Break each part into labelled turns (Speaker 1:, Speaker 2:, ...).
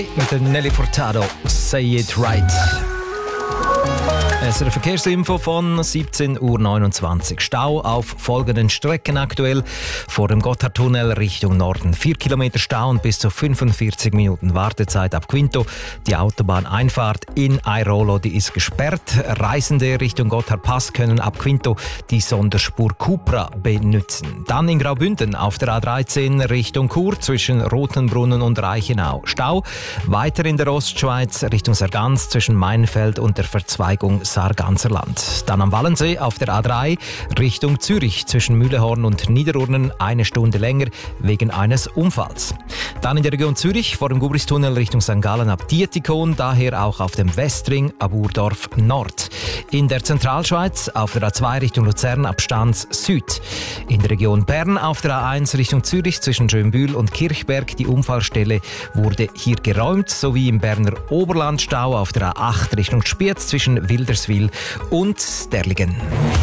Speaker 1: Mit der Nelly Furtado, Say It Right. Es ist eine Verkehrsinfo von 17:29 Uhr. Stau auf folgenden Strecken aktuell. Vor dem Gotthardtunnel Richtung Norden 4 Kilometer Stau und bis zu 45 Minuten Wartezeit ab Quinto. Die Autobahneinfahrt in Airolo, die ist gesperrt. Reisende Richtung Gotthardpass können ab Quinto die Sonderspur Cupra benutzen. Dann in Graubünden auf der A13 Richtung Chur zwischen Rotenbrunnen und Reichenau. Stau. Weiter in der Ostschweiz Richtung Sargans zwischen Meinfeld und der Verzweigung Sarganserland. Dann am Wallensee auf der A3 Richtung Zürich zwischen Mühlehorn und Niederurnen 1 Stunde länger wegen eines Unfalls. Dann in der Region Zürich vor dem Gubristunnel Richtung St. Gallen ab Dietikon, daher auch auf dem Westring ab Urdorf Nord. In der Zentralschweiz auf der A2 Richtung Luzern ab Stans Süd. In der Region Bern auf der A1 Richtung Zürich zwischen Schönbühl und Kirchberg. Die Unfallstelle wurde hier geräumt, sowie im Berner Oberland Stau auf der A8 Richtung Spiez zwischen Wilderswil und Derlingen.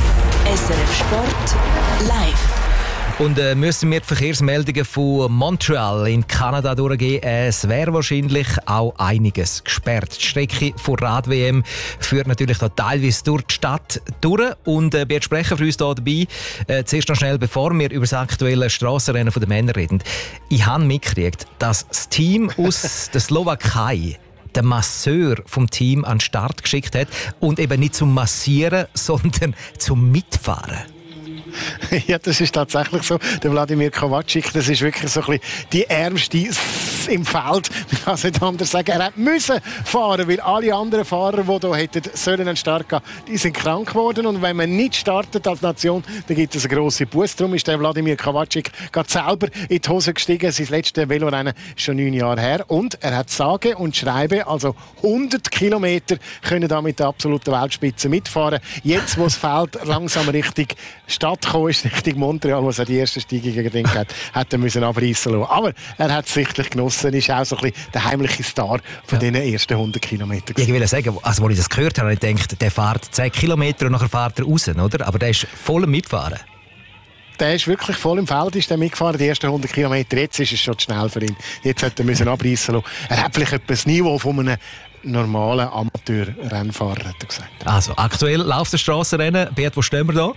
Speaker 2: SRF Sport live.
Speaker 1: Und müssen wir die Verkehrsmeldungen von Montreal in Kanada durchgehen? Es wäre wahrscheinlich auch einiges gesperrt. Die Strecke von Rad-WM führt natürlich da teilweise durch die Stadt durch. Und wir sprechen für uns hier dabei, zuerst noch schnell, bevor wir über das aktuelle Strassenrennen der Männer reden. Ich habe mitgekriegt, dass das Team aus der Slowakei den Masseur vom Team an den Start geschickt hat. Und eben nicht zum Massieren, sondern zum Mitfahren.
Speaker 3: Ja, das ist tatsächlich so. Der Wladimir Kovacic, das ist wirklich so ein bisschen die Ärmste im Feld. Man kann es nicht anders sagen. Er musste fahren, weil alle anderen Fahrer, die hier hätten sollen an den Start gehen, die sind krank geworden. Und wenn man nicht startet als Nation, dann gibt es einen grossen Buß. Darum ist der Wladimir Kovacic gerade selber in die Hose gestiegen. Sein letztes Velorennen ist schon 9 Jahre her. Und er hat sage und schreibe, also 100 Kilometer können da mit der absoluten Weltspitze mitfahren. Jetzt, wo das Feld langsam Richtung Stadt gekommen ist, Richtung Montreal, wo er die ersten Steigungen gedrängt hat, hat er müssen abreißen lassen. Aber er hat es sichtlich genossen, ist auch so ein bisschen der heimliche Star von diesen ersten 100 Kilometern.
Speaker 1: Ich will sagen, also als ich das gehört habe, habe ich gedacht, der fährt 10 Kilometer und nachher fährt er raus, oder? Aber der ist voll im Mitfahren.
Speaker 3: Der ist wirklich voll im Feld, ist der mitgefahren, die ersten 100 Kilometer. Jetzt ist es schon zu schnell für ihn. Jetzt hat er müssen abreißen lassen. Er hat vielleicht etwa das Niveau von einem normalen Amateur-Rennfahrer, hat er gesagt.
Speaker 1: Also, aktuell läuft das Strassenrennen. Beat, wo stehen wir da?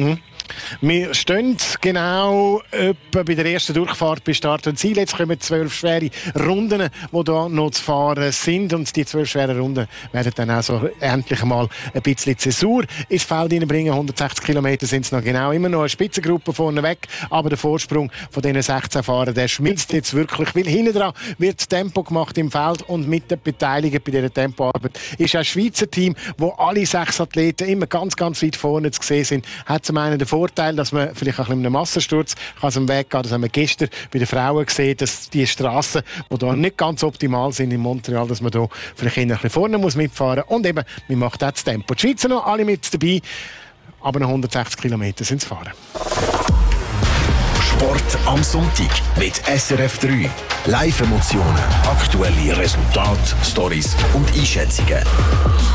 Speaker 3: Wir stehen genau etwa bei der ersten Durchfahrt bei Start und Ziel. Jetzt kommen 12 schwere Runden, die hier noch zu fahren sind. Und die 12 schweren Runden werden dann auch so endlich mal ein bisschen Zäsur ins Feld hineinbringen. 160 Kilometer sind es noch genau. Immer noch eine Spitzengruppe vorne weg. Aber der Vorsprung von diesen 16 Fahrern, der schmilzt jetzt wirklich. Weil hinten dran wird Tempo gemacht im Feld. Und mit der Beteiligung bei dieser Tempoarbeit ist auch ein Schweizer Team, wo alle 6 Athleten immer ganz, ganz weit vorne zu sehen sind. Hat zum einen den Vorteil, dass man vielleicht auch ein einem Massensturz aus dem Weg gehen kann. Das haben wir gestern bei den Frauen gesehen, dass die Strassen, die hier nicht ganz optimal sind in Montreal, dass man hier vielleicht ein bisschen vorne muss mitfahren muss. Und eben, man macht auch das Tempo. Die Schweizer noch alle mit dabei, aber noch 160 Kilometer sind zu fahren.
Speaker 4: Sport am Sonntag mit SRF 3. Live-Emotionen, aktuelle Resultate, Stories und Einschätzungen.